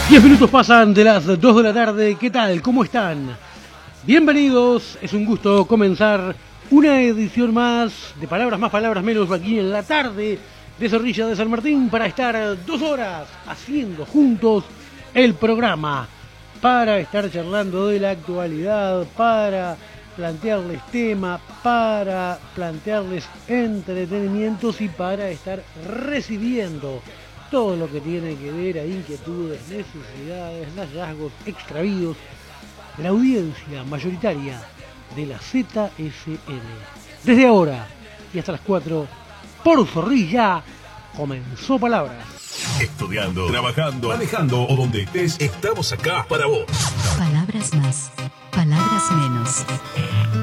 10 minutos pasan de las 2 de la tarde. ¿Qué tal? ¿Cómo están? Bienvenidos. Es un gusto comenzar una edición más de Palabras Más, Palabras Menos aquí en la tarde de Zorrilla de San Martín para estar 2 horas haciendo juntos el programa, para estar charlando de la actualidad, para plantearles tema, para plantearles entretenimientos y para estar recibiendo todo lo que tiene que ver a inquietudes, necesidades, hallazgos, extravíos de la audiencia mayoritaria de la ZSN. Desde ahora y hasta las 4, por Zorrilla, comenzó Palabras. Estudiando, trabajando, manejando o donde estés, estamos acá para vos. Palabras más, palabras menos.